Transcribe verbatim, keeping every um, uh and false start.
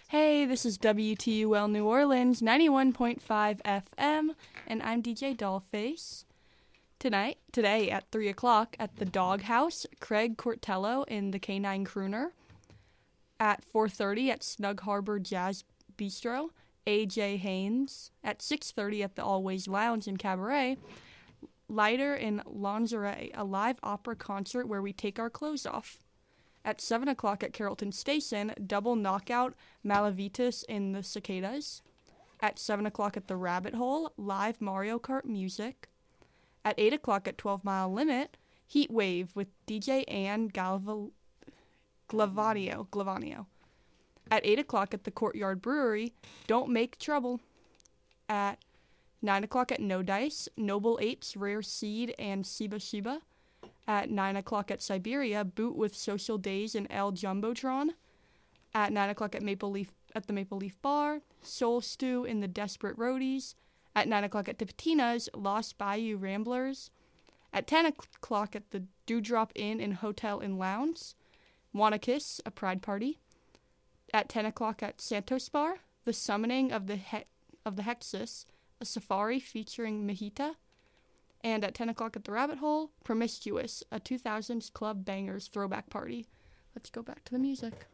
Hey, this is W T U L New Orleans, ninety-one point five F M, and I'm D J Dollface. Tonight, today at three o'clock at the Doghouse, Craig Cortello in the K nine Crooner. At four thirty at Snug Harbor Jazz Bistro, A J Haynes. At six thirty at the Always Lounge in Cabaret, Lighter in Lingerie, a live opera concert where we take our clothes off. At seven o'clock at Carrollton Station, Double Knockout, Malavitas in the Cicadas. At seven o'clock at the Rabbit Hole, live Mario Kart music. At eight o'clock at twelve Mile Limit, Heat Wave with D J Ann Galva- Glavanio, Glavanio. At eight o'clock at the Courtyard Brewery, Don't Make Trouble. At nine o'clock at No Dice, Noble Apes, Rare Seed, and Siba Siba. At nine o'clock at Siberia, Boot with Social Days and El Jumbotron. At nine o'clock at Maple Leaf at the Maple Leaf Bar, Soul Stew in the Desperate Roadies. At nine o'clock at Tipitina's, Lost Bayou Ramblers. At ten o'clock at the Dewdrop Inn and Hotel and Lounge, Wanna Kiss, a Pride Party. At ten o'clock at Santos Bar, The Summoning of the he- of the Hexus, a safari featuring Mahita. And at ten o'clock at the Rabbit Hole, Promiscuous, a two thousands Club Bangers throwback party. Let's go back to the music.